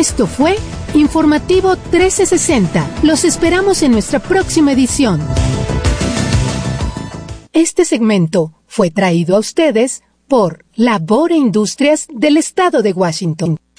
Esto fue Informativo 1360. Los esperamos en nuestra próxima edición. Este segmento fue traído a ustedes por Labor e Industrias del Estado de Washington.